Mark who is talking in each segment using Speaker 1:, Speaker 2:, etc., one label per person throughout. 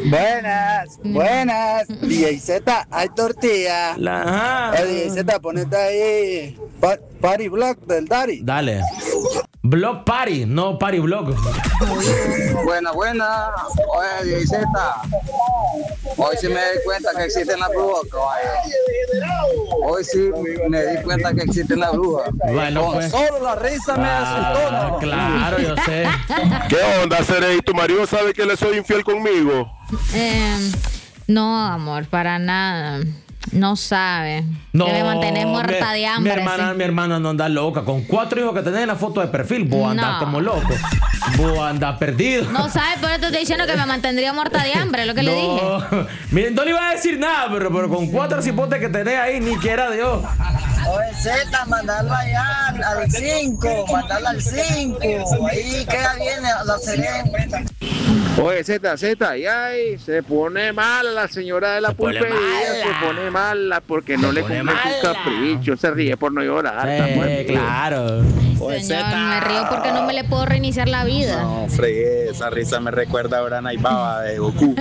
Speaker 1: Buenas. DJ Z, hay tortilla. DJ Z, ponete ahí. Party Block del Dari.
Speaker 2: Dale. Block Party, no Party Block.
Speaker 1: Buena. Oye, DJ Z. Hoy sí me di cuenta que existen las brujas, caballo. Hoy sí me di cuenta que existen las brujas.
Speaker 2: Bueno,
Speaker 1: Con
Speaker 2: pues.
Speaker 1: solo la risa me asustó, ¿no?
Speaker 2: Claro, yo sé.
Speaker 3: ¿Qué onda, Serey? ¿Tu marido sabe que le soy infiel conmigo?
Speaker 4: No, amor, para nada. No sabe.
Speaker 2: No,
Speaker 4: Debe mantener muerta de hambre.
Speaker 2: Mi hermana no anda loca. Con 4 hijos que tenés en la foto de perfil, vos andás como loco. Vos andás perdido.
Speaker 4: No sabe, por eso te estoy diciendo que me mantendría muerta de hambre, lo que le dije.
Speaker 2: Miren, no le iba a decir nada, pero con 4 cipotes que tenés ahí, ni quiera Dios.
Speaker 1: Oye, Z, mandarlo allá al 5, mandarlo al 5. Ahí queda bien la serena.
Speaker 3: Oye, Z, ay, se pone mala la señora de la pulpería, se pone mala porque no le cumple su capricho, se ríe por no llorar.
Speaker 2: Claro.
Speaker 4: Señor, me río porque no me le puedo reiniciar la vida.
Speaker 1: No, fregué, esa risa me recuerda a Urana y Baba de Goku.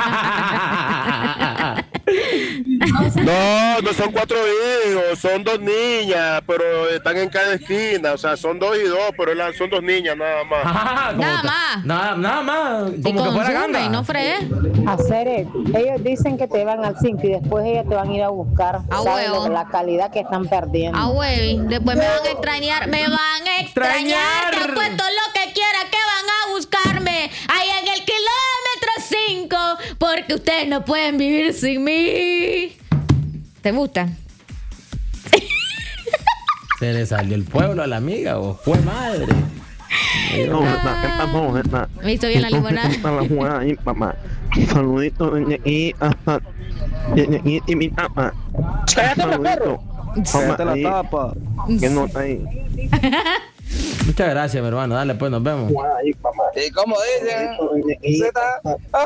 Speaker 3: No son 4 hijos, son 2 niñas, pero están en cada esquina, o sea, son 2 y 2, pero son 2 niñas nada más.
Speaker 2: Nada más. Como que fuera ganga.
Speaker 4: Y no fregué.
Speaker 5: Hacer ellos dicen que te van al 5 y después ellas te van a ir a buscar. ¿Sabes la calidad que están perdiendo?
Speaker 4: Ah, güey, después me van a extrañar. Te apuesto lo que quiera que van a buscarme ahí en el kilómetro 5, porque ustedes no pueden vivir sin mí. ¿Te gusta?
Speaker 2: Se le salió el pueblo a la amiga, o fue madre.
Speaker 4: Me hizo bien la limonada.
Speaker 6: Saludito desde aquí hasta mi tapa.
Speaker 1: ¡Cállate, perro!
Speaker 6: ¡Cállate la tapa! Que no está ahí.
Speaker 2: Muchas gracias, mi hermano. Dale, pues, nos vemos.
Speaker 1: ¿Y cómo dicen? Z.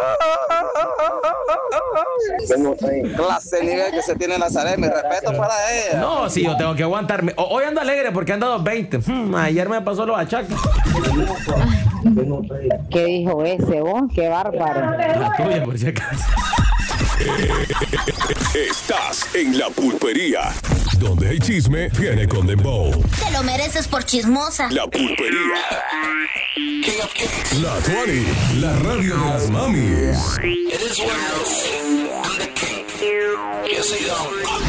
Speaker 1: Clase de nivel que se tiene en Nazaret, mi respeto para ella.
Speaker 2: No, sí, yo tengo que aguantarme. Hoy ando alegre porque ando 20. Ayer me pasó los achaques.
Speaker 5: ¿Qué dijo ese vos? ¡Qué bárbaro!
Speaker 2: La tuya, por si acaso.
Speaker 7: Estás en La Pulpería, donde el chisme viene con dembow.
Speaker 8: Te lo mereces por chismosa.
Speaker 7: La Pulpería. La 20, la radio de las mamis.